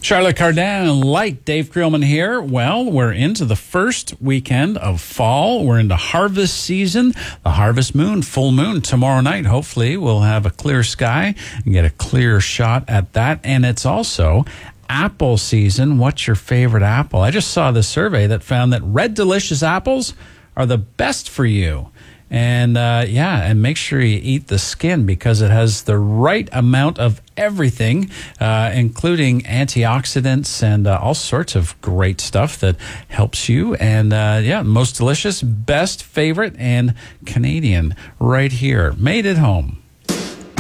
Charlotte Cardin, Light, Dave Creelman here. Well, we're into the first weekend of fall. We're into harvest season. The harvest moon, full moon tomorrow night. Hopefully we'll have a clear sky and get a clear shot at that. And it's also apple season. What's your favorite apple? I just saw this survey that found that Red Delicious apples are the best for you. And and make sure you eat the skin because it has the right amount of everything, including antioxidants and all sorts of great stuff that helps you. And most delicious, best favorite, and Canadian right here, made at home.